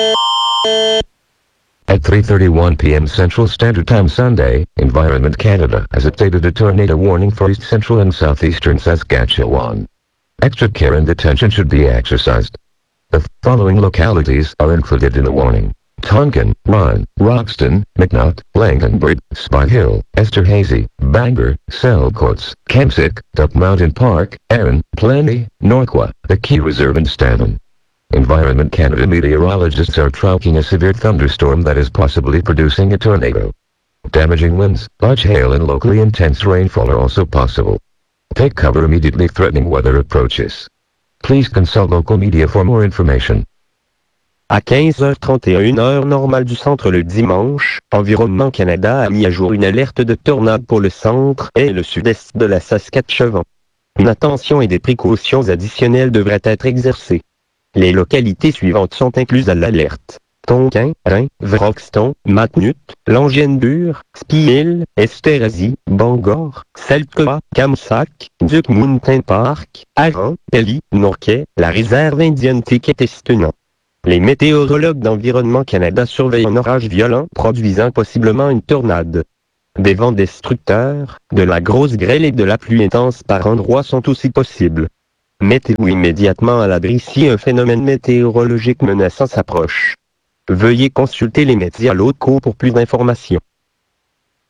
At 3:31 p.m. Central Standard Time Sunday, Environment Canada has updated a tornado warning for east central and southeastern Saskatchewan. Extra care and attention should be exercised. The following localities are included in the warning: Tonkin, Ron, Roxton, McNaught, Langenbryd, Spy Hill, Esterhazy, Bangor, Selcourts, Kemsick, Duck Mountain Park, Erin, Plenty, Norquha, the Key Reserve and Stanton. Environment Canada meteorologists are tracking a severe thunderstorm that is possibly producing a tornado. Damaging winds, large hail and locally intense rainfall are also possible. Take cover immediately threatening weather approaches. Please consult local media for more information. À 15h31 heure normale du centre le dimanche, Environnement Canada a mis à jour une alerte de tornade pour le centre et le sud-est de la Saskatchewan. Une attention et des précautions additionnelles devraient être exercées. Les localités suivantes sont incluses à l'alerte: Tonkin, Rhin, Vroxton, Matnut, Langenburg, Spy Hill, Esterhazy, Bangor, Selkirk, Kamsack, Duck Mountain Park, Aran, Pelly, Norquay, la réserve indienne Tiquet-Estunant. Les météorologues d'Environnement Canada surveillent un orage violent produisant possiblement une tornade. Des vents destructeurs, de la grosse grêle et de la pluie intense par endroits sont aussi possibles. Mettez-vous immédiatement à l'abri si un phénomène météorologique menaçant s'approche. Veuillez consulter les médias locaux pour plus d'informations.